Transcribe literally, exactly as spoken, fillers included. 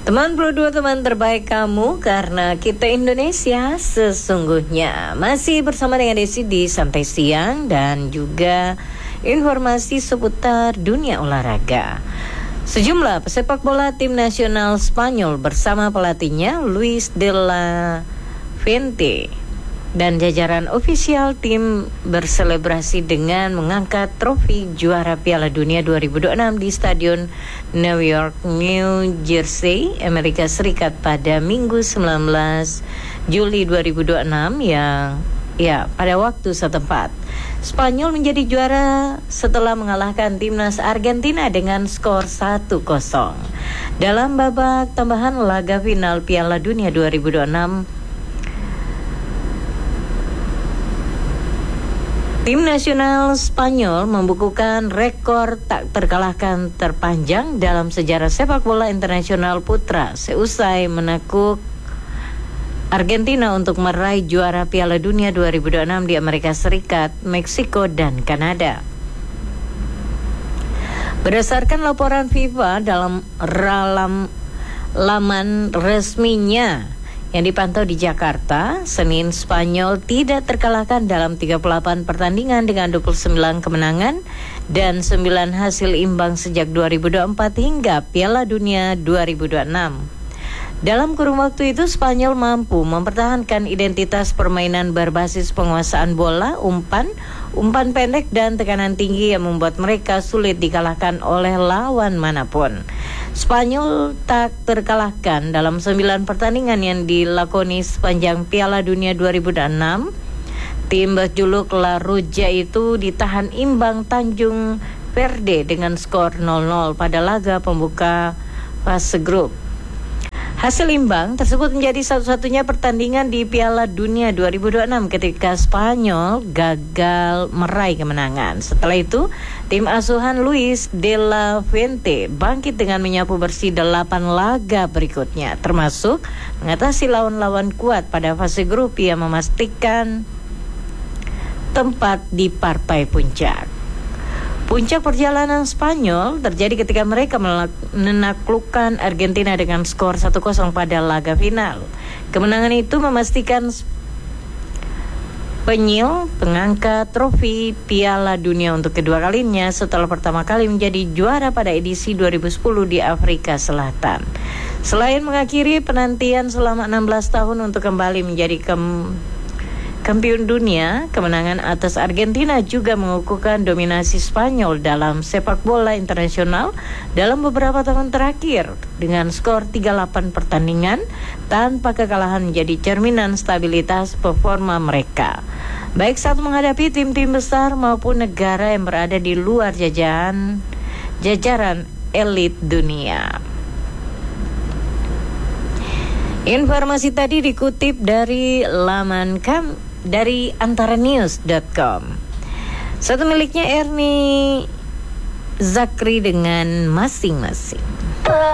Teman Pro dua, teman terbaik kamu, karena kita Indonesia sesungguhnya. Masih bersama dengan Desi di Santai Siang dan juga informasi seputar dunia olahraga. Sejumlah pesepak bola tim nasional Spanyol bersama pelatihnya Luis de la Fuente dan jajaran ofisial tim berselebrasi dengan mengangkat trofi juara Piala Dunia dua ribu dua puluh enam di Stadion New York, New Jersey, Amerika Serikat pada Minggu sembilan belas Juli dua ribu dua puluh enam yang ya pada waktu setempat. Spanyol menjadi juara setelah mengalahkan timnas Argentina dengan skor satu kosong. Dalam babak tambahan laga final Piala Dunia dua ribu dua puluh enam, tim nasional Spanyol membukukan rekor tak terkalahkan terpanjang dalam sejarah sepak bola internasional putra seusai menekuk Argentina untuk meraih juara Piala Dunia dua ribu dua puluh enam di Amerika Serikat, Meksiko, dan Kanada. Berdasarkan laporan FIFA dalam ralam, laman resminya yang dipantau di Jakarta, Senin, Spanyol tidak terkalahkan dalam tiga puluh delapan pertandingan dengan dua puluh sembilan kemenangan dan sembilan hasil imbang sejak dua ribu dua puluh empat hingga Piala Dunia dua ribu dua puluh enam. Dalam kurun waktu itu, Spanyol mampu mempertahankan identitas permainan berbasis penguasaan bola, umpan, umpan pendek, dan tekanan tinggi yang membuat mereka sulit dikalahkan oleh lawan manapun. Spanyol tak terkalahkan dalam sembilan pertandingan yang dilakoni sepanjang Piala Dunia dua ribu dua puluh enam. Tim berjuluk La Roja itu ditahan imbang Tanjung Verde dengan skor nol nol pada laga pembuka fase grup. Hasil imbang tersebut menjadi satu-satunya pertandingan di Piala Dunia dua ribu dua puluh enam ketika Spanyol gagal meraih kemenangan. Setelah itu, tim asuhan Luis de la Fuente bangkit dengan menyapu bersih delapan laga berikutnya, termasuk mengatasi lawan-lawan kuat pada fase grup yang memastikan tempat di partai puncak. Puncak perjalanan Spanyol terjadi ketika mereka menaklukkan Argentina dengan skor satu kosong pada laga final. Kemenangan itu memastikan Spanyol mengangkat trofi Piala Dunia untuk kedua kalinya setelah pertama kali menjadi juara pada edisi dua ribu sepuluh di Afrika Selatan. Selain mengakhiri penantian selama enam belas tahun untuk kembali menjadi kem Kampiun dunia, kemenangan atas Argentina juga mengukuhkan dominasi Spanyol dalam sepak bola internasional dalam beberapa tahun terakhir. Dengan skor tiga puluh delapan pertandingan tanpa kekalahan menjadi cerminan stabilitas performa mereka, baik saat menghadapi tim-tim besar maupun negara yang berada di luar jajaran jajaran elit dunia. Informasi tadi dikutip dari laman kam dari antara news dot com. Satu miliknya Ernie Zakri dengan Masing-Masing.